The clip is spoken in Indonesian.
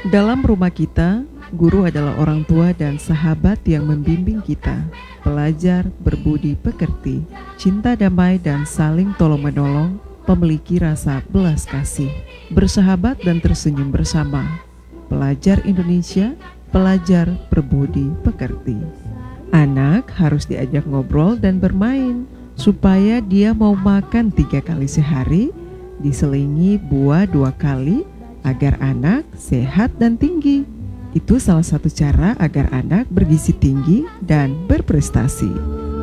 Dalam rumah kita, guru adalah orang tua dan sahabat yang membimbing kita. Pelajar berbudi pekerti, cinta damai dan saling tolong-menolong, memiliki rasa belas kasih, bersahabat dan tersenyum bersama. Pelajar Indonesia, pelajar berbudi pekerti. Anak harus diajak ngobrol dan bermain, supaya dia mau makan 3 kali sehari, diselingi buah 2 kali, agar anak sehat dan tinggi. Itu salah satu cara agar anak bergizi tinggi dan berprestasi.